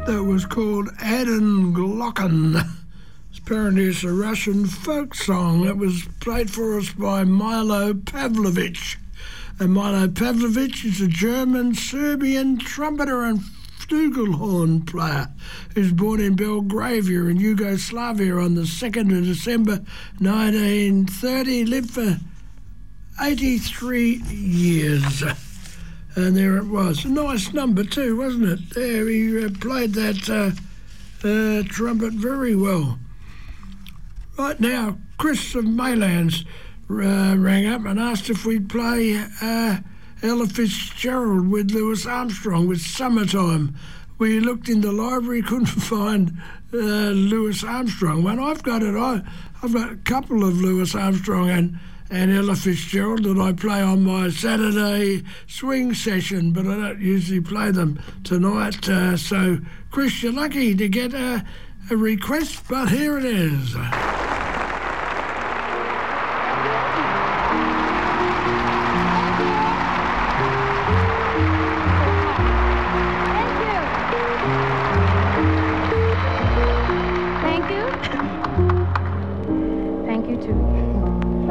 That was called Aden Glocken. Apparently it's a Russian folk song. It was played for us by Milo Pavlovich. And Milo Pavlovich is a German-Serbian trumpeter and flugelhorn player who's born in Belgravia in Yugoslavia on the 2nd of December 1930, lived for 83 years. And there it was. A nice number too, wasn't it? There, he played that trumpet very well. Right now, Chris of Maylands rang up and asked if we'd play Ella Fitzgerald with Louis Armstrong with Summertime. We looked in the library, couldn't find Louis Armstrong one. I've got it. I've got a couple of Louis Armstrong and Ella Fitzgerald that I play on my Saturday swing session, but I don't usually play them tonight. So, Chris, you're lucky to get a request, but here it is.